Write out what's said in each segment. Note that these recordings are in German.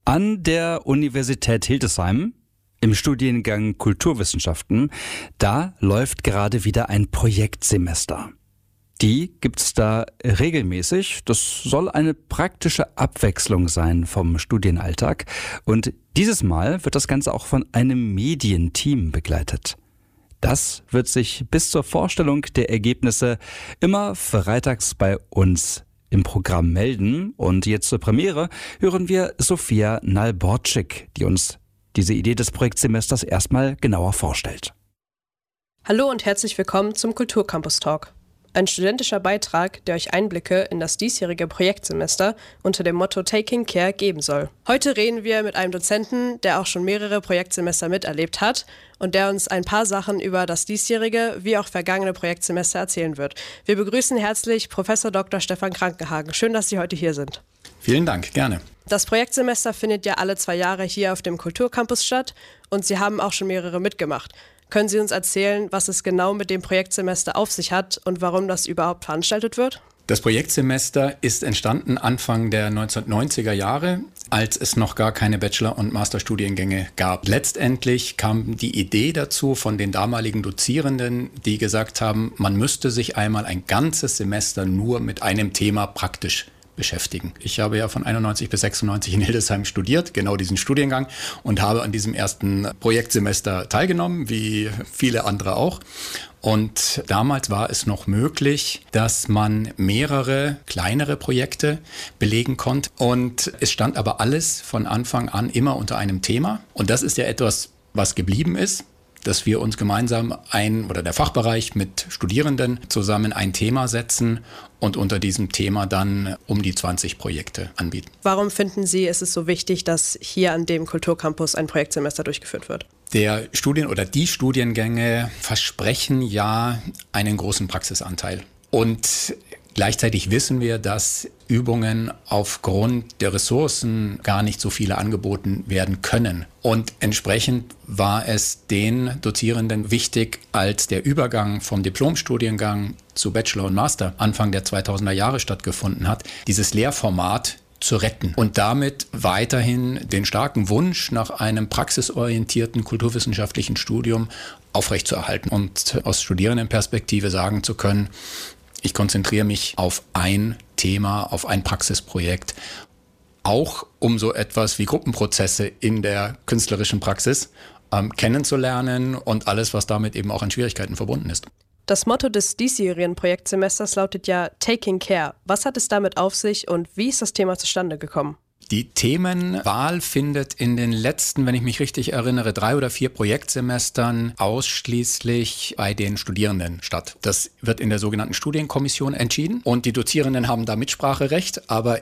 An der Universität Hildesheim im Studiengang Kulturwissenschaften, da läuft gerade wieder ein Projektsemester. Die gibt's da regelmäßig. Das soll eine praktische Abwechslung sein vom Studienalltag. Und dieses Mal wird das Ganze auch von einem Medienteam begleitet. Das wird sich bis zur Vorstellung der Ergebnisse immer freitags bei uns im Programm melden. Und jetzt zur Premiere hören wir Sophia Nalborczyk, die uns diese Idee des Projektsemesters erstmal genauer vorstellt. Hallo und herzlich willkommen zum Kulturcampus Talk. Ein studentischer Beitrag, der euch Einblicke in das diesjährige Projektsemester unter dem Motto Taking Care geben soll. Heute reden wir mit einem Dozenten, der auch schon mehrere Projektsemester miterlebt hat und der uns ein paar Sachen über das diesjährige wie auch vergangene Projektsemester erzählen wird. Wir begrüßen herzlich Professor Dr. Stefan Krankenhagen. Schön, dass Sie heute hier sind. Vielen Dank, gerne. Das Projektsemester findet ja alle 2 Jahre hier auf dem Kulturcampus statt und Sie haben auch schon mehrere mitgemacht. Können Sie uns erzählen, was es genau mit dem Projektsemester auf sich hat und warum das überhaupt veranstaltet wird? Das Projektsemester ist entstanden Anfang der 1990er Jahre, als es noch gar keine Bachelor- und Masterstudiengänge gab. Letztendlich kam die Idee dazu von den damaligen Dozierenden, die gesagt haben, man müsste sich einmal ein ganzes Semester nur mit einem Thema praktisch beschäftigen. Ich habe ja von 91 bis 96 in Hildesheim studiert, genau diesen Studiengang, und habe an diesem ersten Projektsemester teilgenommen, wie viele andere auch. Und damals war es noch möglich, dass man mehrere kleinere Projekte belegen konnte. Und es stand aber alles von Anfang an immer unter einem Thema. Und das ist ja etwas, was geblieben ist, dass wir uns gemeinsam der Fachbereich mit Studierenden zusammen ein Thema setzen und unter diesem Thema dann um die 20 Projekte anbieten. Warum finden Sie, ist es so wichtig, dass hier an dem Kulturcampus ein Projektsemester durchgeführt wird? Die Studiengänge versprechen ja einen großen Praxisanteil. Und gleichzeitig wissen wir, dass Übungen aufgrund der Ressourcen gar nicht so viele angeboten werden können. Und entsprechend war es den Dozierenden wichtig, als der Übergang vom Diplomstudiengang zu Bachelor und Master Anfang der 2000er Jahre stattgefunden hat, dieses Lehrformat zu retten und damit weiterhin den starken Wunsch nach einem praxisorientierten kulturwissenschaftlichen Studium aufrechtzuerhalten und aus Studierendenperspektive sagen zu können, ich konzentriere mich auf ein Thema, auf ein Praxisprojekt, auch um so etwas wie Gruppenprozesse in der künstlerischen Praxis kennenzulernen und alles, was damit eben auch an Schwierigkeiten verbunden ist. Das Motto des diesjährigen Projektsemesters lautet ja Taking Care. Was hat es damit auf sich und wie ist das Thema zustande gekommen? Die Themenwahl findet in den letzten, wenn ich mich richtig erinnere, 3 oder 4 Projektsemestern ausschließlich bei den Studierenden statt. Das wird in der sogenannten Studienkommission entschieden und die Dozierenden haben da Mitspracherecht, aber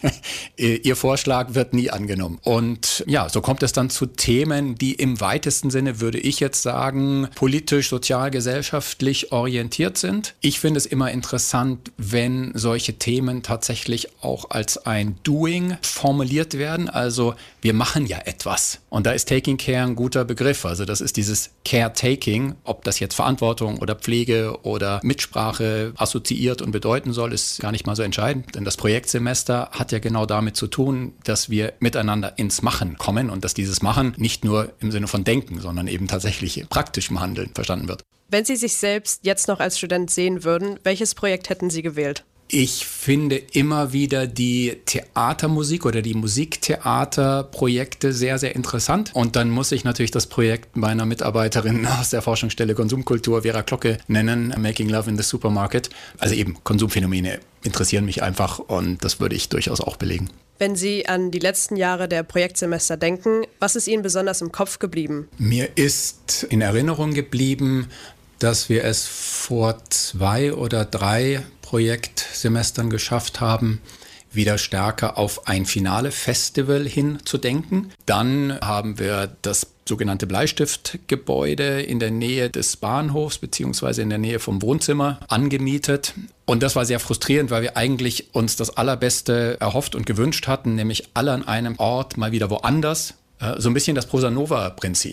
ihr Vorschlag wird nie angenommen. Und ja, so kommt es dann zu Themen, die im weitesten Sinne, würde ich jetzt sagen, politisch, sozial, gesellschaftlich orientiert sind. Ich finde es immer interessant, wenn solche Themen tatsächlich auch als ein Doing formuliert werden, also wir machen ja etwas. Und da ist Taking Care ein guter Begriff. Also das ist dieses Caretaking, ob das jetzt Verantwortung oder Pflege oder Mitsprache assoziiert und bedeuten soll, ist gar nicht mal so entscheidend. Denn das Projektsemester hat ja genau damit zu tun, dass wir miteinander ins Machen kommen und dass dieses Machen nicht nur im Sinne von Denken, sondern eben tatsächlich praktischem Handeln verstanden wird. Wenn Sie sich selbst jetzt noch als Student sehen würden, welches Projekt hätten Sie gewählt? Ich finde immer wieder die Theatermusik oder die Musiktheaterprojekte sehr, sehr interessant. Und dann muss ich natürlich das Projekt meiner Mitarbeiterin aus der Forschungsstelle Konsumkultur, Vera Glocke, nennen, Making Love in the Supermarket. Also eben Konsumphänomene interessieren mich einfach und das würde ich durchaus auch belegen. Wenn Sie an die letzten Jahre der Projektsemester denken, was ist Ihnen besonders im Kopf geblieben? Mir ist in Erinnerung geblieben, dass wir es vor 2 oder 3 Projektsemestern geschafft haben, wieder stärker auf ein Finale-Festival hinzudenken. Dann haben wir das sogenannte Bleistiftgebäude in der Nähe des Bahnhofs beziehungsweise in der Nähe vom Wohnzimmer angemietet. Und das war sehr frustrierend, weil wir eigentlich uns das Allerbeste erhofft und gewünscht hatten, nämlich alle an einem Ort, mal wieder woanders. So ein bisschen das Prosa Nova-Prinzip.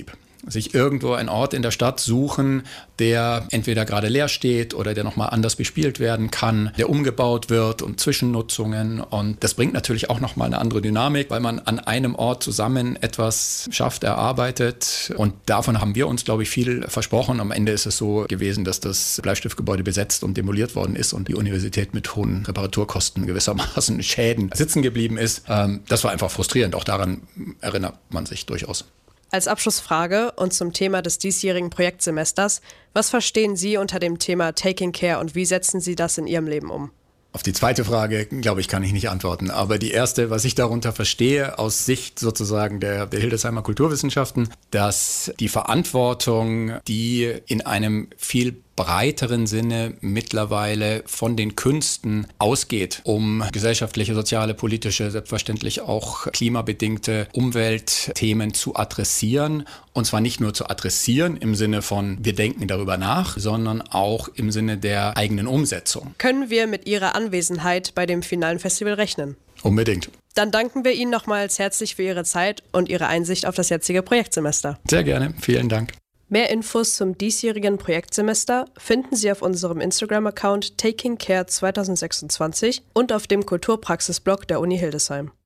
sich irgendwo einen Ort in der Stadt suchen, der entweder gerade leer steht oder der nochmal anders bespielt werden kann, der umgebaut wird und Zwischennutzungen. Und das bringt natürlich auch nochmal eine andere Dynamik, weil man an einem Ort zusammen etwas schafft, erarbeitet. Und davon haben wir uns, glaube ich, viel versprochen. Am Ende ist es so gewesen, dass das Bleistiftgebäude besetzt und demoliert worden ist und die Universität mit hohen Reparaturkosten gewissermaßen Schäden sitzen geblieben ist. Das war einfach frustrierend. Auch daran erinnert man sich durchaus. Als Abschlussfrage und zum Thema des diesjährigen Projektsemesters, was verstehen Sie unter dem Thema Taking Care und wie setzen Sie das in Ihrem Leben um? Auf die zweite Frage, glaube ich, kann ich nicht antworten. Aber die erste, was ich darunter verstehe, aus Sicht sozusagen der Hildesheimer Kulturwissenschaften, dass die Verantwortung, die in einem viel breiteren Sinne mittlerweile von den Künsten ausgeht, um gesellschaftliche, soziale, politische, selbstverständlich auch klimabedingte Umweltthemen zu adressieren. Und zwar nicht nur zu adressieren im Sinne von, wir denken darüber nach, sondern auch im Sinne der eigenen Umsetzung. Können wir mit Ihrer Anwesenheit bei dem finalen Festival rechnen? Unbedingt. Dann danken wir Ihnen nochmals herzlich für Ihre Zeit und Ihre Einsicht auf das jetzige Projektsemester. Sehr gerne. Vielen Dank. Mehr Infos zum diesjährigen Projektsemester finden Sie auf unserem Instagram-Account Taking Care 2026 und auf dem Kulturpraxis-Blog der Uni Hildesheim.